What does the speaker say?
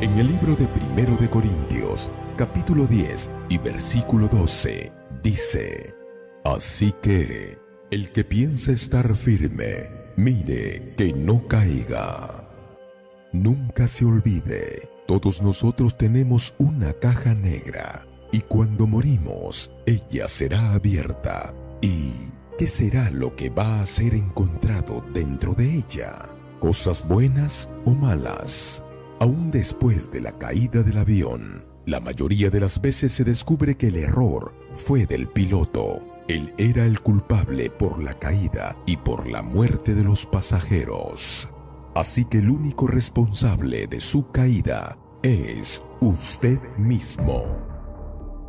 En el libro de Primero de Corintios, capítulo 10 y versículo 12, dice: Así que, el que piensa estar firme, mire que no caiga. Nunca se olvide, todos nosotros tenemos una caja negra, y cuando morimos, ella será abierta. ¿Y qué será lo que va a ser encontrado dentro de ella? ¿Cosas buenas o malas? Aún después de la caída del avión, la mayoría de las veces se descubre que el error fue del piloto. Él era el culpable por la caída y por la muerte de los pasajeros. Así que el único responsable de su caída es usted mismo.